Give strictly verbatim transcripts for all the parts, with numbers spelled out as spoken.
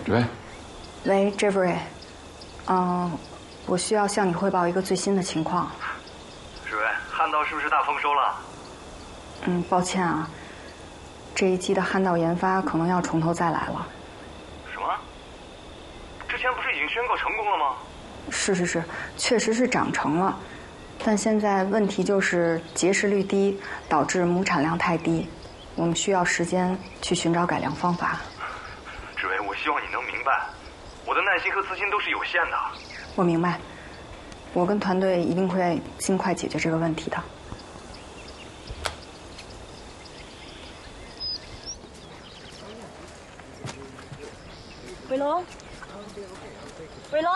喂。 喂 ，Jeffrey， 嗯，我需要向你汇报一个最新的情况。 史威，旱稻是不是大丰收了？ 嗯，抱歉啊，这一季的旱稻研发可能要从头再来了。 什么？之前不是已经宣告成功了吗？ 是是是，确实是长成了，但现在问题就是结实率低，导致亩产量太低。我们需要时间去寻找改良方法。 史威，我希望你能明白，我的耐心和资金都是有限的。 我明白，我跟团队一定会尽快解决这个问题的。 伟龙，伟龙，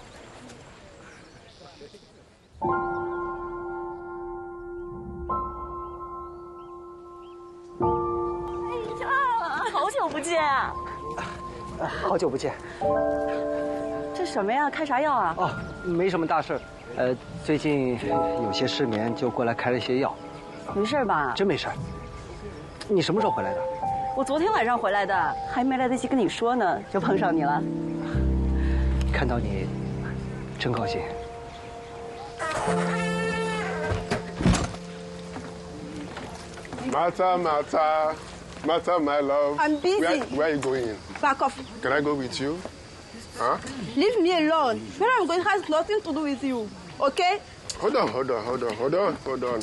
哎呀，好久不见啊！ 好久不见。 这什么呀？开啥药啊？ 哦，没什么大事，呃，最近有些失眠，就过来开了些药。 没事吧？ 真没事。你什么时候回来的？ 我昨天晚上回来的，还没来得及跟你说呢，就碰上你了。 看到你，真高兴。 Martha, Martha, Martha, my love. I'm busy. Where, where are you going? Back off. Can I go with you? Huh? Leave me alone. Where I'm going has nothing to do with you. Okay? Hold on, hold on, hold on, hold on, hold on.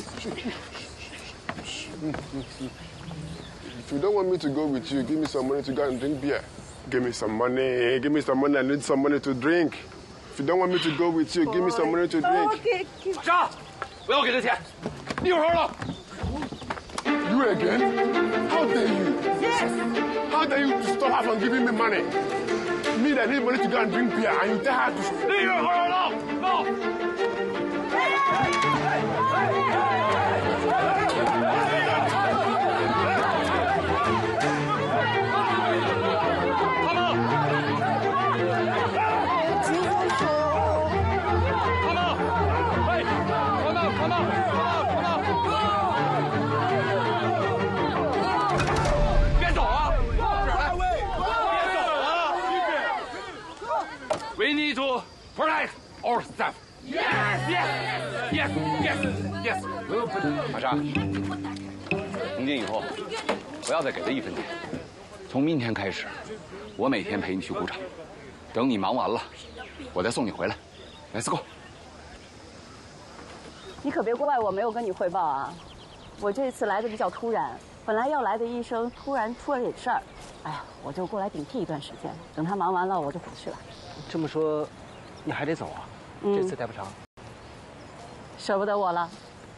If you don't want me to go with you, give me some money to go and drink beer. Give me some money. Give me some money. I need some money to drink. If you don't want me to go with you, give me some money to drink. Okay. 杀！不要给他钱，你有事了。 You again? How dare you? Yes. How dare you to stop her from giving me money? Me that need money to go and drink beer, and you tell her to. 你有事了，走。We need to protect ourselves. Yes, yes, yes, yes, yes. 马莎，从今以后不要再给他一分钱。从明天开始，我每天陪你去鼓场，等你忙完了，我再送你回来。Let's go。 你可别怪我没有跟你汇报啊，我这次来的比较突然，本来要来的医生突然出了点事儿，哎呀，我就过来顶替一段时间，等他忙完了我就回去了。 这么说，你还得走啊？ 嗯、 这次待不长。 舍不得我了。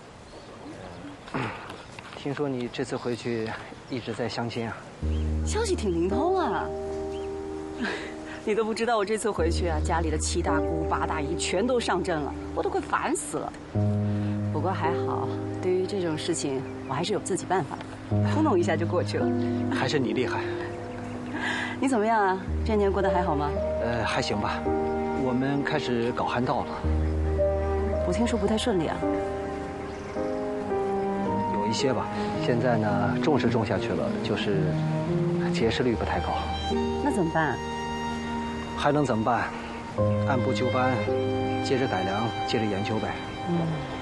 听说你这次回去一直在相亲啊？ 消息挺灵通啊。你都不知道我这次回去啊，家里的七大姑八大姨全都上阵了，我都快烦死了。不过还好，对于这种事情，我还是有自己办法的，糊弄一下就过去了。 还是你厉害。 你怎么样啊？这年过得还好吗？ 呃，还行吧。我们开始搞旱稻了。 我听说不太顺利啊。 有一些吧。现在呢，种是种下去了，就是结实率不太高。 那怎么办？ 还能怎么办？按部就班，接着改良，接着研究呗。 嗯。